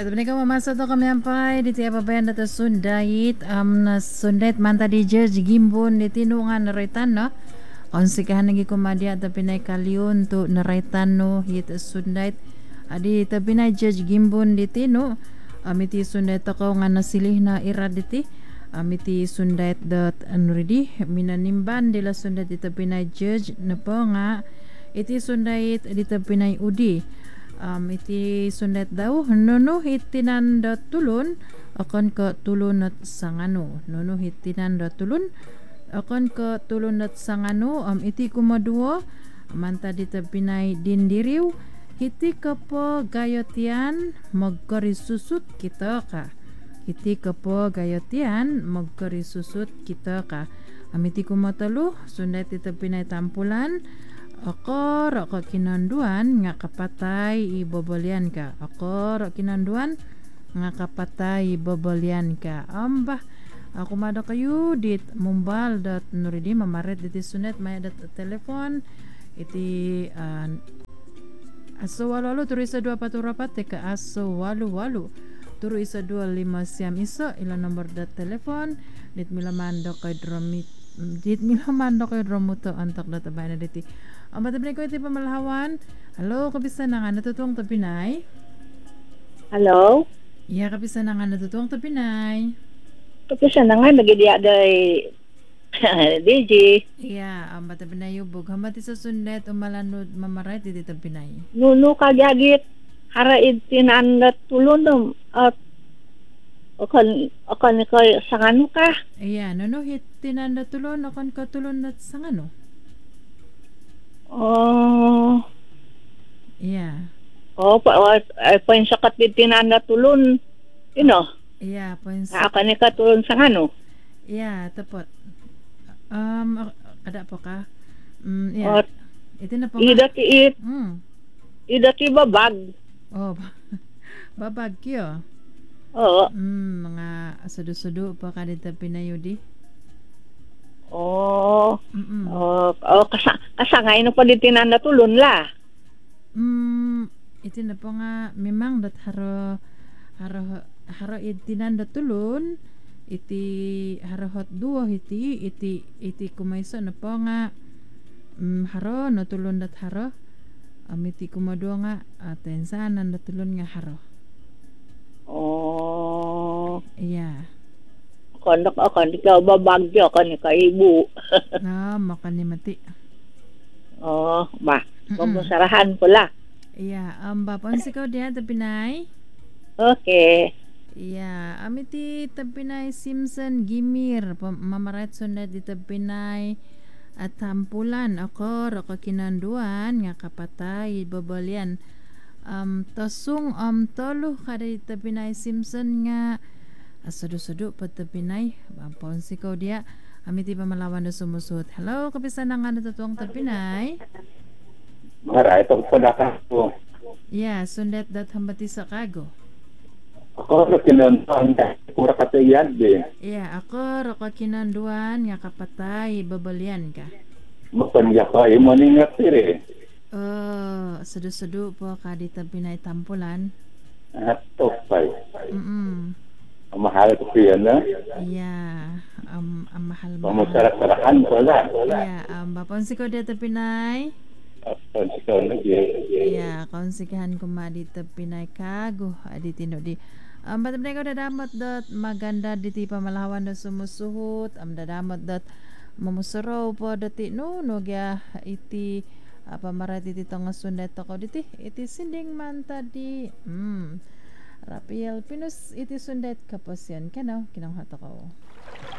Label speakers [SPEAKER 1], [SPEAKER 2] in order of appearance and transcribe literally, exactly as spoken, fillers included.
[SPEAKER 1] Ya, tapi ko mamasa to kami ampay di tiap bayan data Sundait um na Sundait manta di George Gimbon di tinungan naritan no. Konsikahan lagi kumadia tapi naik kaliun tu naritan no hit Sundait adi tapi naik George Gimbon di tinu amiti Sundait to ko nga nasilih na irad diti amiti Sundait dot anuridi minanimban dila Sundait di tapi naik George na po nga iti Sundait di tapi naik Udi. Um, iti sundet daw nuno hitinan da tulun akan ke tulun at sangano nuno hitinan da tulun akan ke tulun at sangano um, iti kumadua manta dita pinay dindiriw iti kapo gayotian magkarisusut kita ka iti kapo gayotian magkarisusut kita ka um, iti kumatalo sundet dita pinay tampulan ako roko kinanduan nga kapatay ibobolian ka ako roko kinanduan nga kapatay ibobolian ka amba ako mada kayo dit mumbal dat nuridi mamaret diti sunet maya dat telepon iti uh, aso walu walu turu isa dua patu rapat teka aso walu walu turu isa dua lima siam iso ila nomor dat telepon dit milamando kay dromit dit milamando kay dromuto antak dat abay na diti ang matabay ko iti pamalahawan. Hello, kabisa na nga natutuwang tapinay.
[SPEAKER 2] Hello?
[SPEAKER 1] Iya, kabisa na nga natutuwang tapinay.
[SPEAKER 2] Kapisa na nga, nagidiya day D J.
[SPEAKER 1] Iya, ang matabay na yubog. Hamati sa sundet, umalanod, mamaray, iti tapinay.
[SPEAKER 2] Nuno kagyagit, haraid tinandat tulunum, at akan, akan ka sangano ka.
[SPEAKER 1] Iya, nuno hit tinanda tulon, akan katulon at sangano.
[SPEAKER 2] Oh.
[SPEAKER 1] Iya.
[SPEAKER 2] Oh, pa ay pa yung sakat din tinanda tulun. You know?
[SPEAKER 1] Iya, pa yung
[SPEAKER 2] sakat. Akan ka tulun sangano.
[SPEAKER 1] Iya, tapot. Um, ada po ka? Mm, iya.
[SPEAKER 2] At,
[SPEAKER 1] ito na po
[SPEAKER 2] ida ti it.
[SPEAKER 1] Mm.
[SPEAKER 2] Ida ti babag.
[SPEAKER 1] Oh, babag kyo.
[SPEAKER 2] Oo.
[SPEAKER 1] Mm, mga sudu-sudu pa ka dito pinayudi.
[SPEAKER 2] Oh.
[SPEAKER 1] Mm-mm.
[SPEAKER 2] Oh, oh kasa kasangay no pa di tinanda tulun la.
[SPEAKER 1] Mm, iti na po nga memang dat haro haro haro itinan da tulun iti haro hot duo iti iti iti kumayso na po nga um, haro no tulun dat haro um, iti kumadua nga atensanan da tulun nga haro.
[SPEAKER 2] Oh.
[SPEAKER 1] Iya.
[SPEAKER 2] Kondak akan ikaw babagyo kan ka ibu.
[SPEAKER 1] Na makanimati.
[SPEAKER 2] Oh, ba. Pamusarahan pula.
[SPEAKER 1] Iya, um, bapon sikaw diya tapinay.
[SPEAKER 2] Okay.
[SPEAKER 1] Iya, amiti tapinay Simpson Gimir mamarat sunod di tapinay at tampulan ako roko kinanduan nga kapatay babalian um tosung um tolo kada di tapinay Simpson nga asado-sado pa tapinay bapon sikaw diya amiti pamalawan na sumusut. Hello, kapisa na nga natutuwang tapinay.
[SPEAKER 3] Mara, ito po daka po.
[SPEAKER 1] Yeah, sundet dat hambati sa kago.
[SPEAKER 3] Ako ro kinanduan ka, pura katayad din.
[SPEAKER 1] Yeah, ako roko kinanduan nga kapatay babalian ka.
[SPEAKER 3] Mapanya ka, imo ningat tiri.
[SPEAKER 1] Oh, sadu-sadu po ka di tapinay tampulan.
[SPEAKER 3] At topay.
[SPEAKER 1] Mm.
[SPEAKER 3] Mahal ko yan na.
[SPEAKER 1] Yeah, um, ang mahal mahal.
[SPEAKER 3] Pamusara-sarahan ko la.
[SPEAKER 1] Yeah, um, bapon sikaw di tapinay.
[SPEAKER 3] Ako sikaw na di.
[SPEAKER 1] Yeah, konsikahan ko ma di tapinay kago adi tino di. Um, batabnay ko dadamot dot maganda diti pamalawan na sumusuhot. Am dadamot dot mamusaraw po dati no no gya iti uh, pamarat iti tong sundet ko diti iti sinding man tadi. Hmm. Rapiel pinus iti sundet kapos yan kanaw kinanghat ako.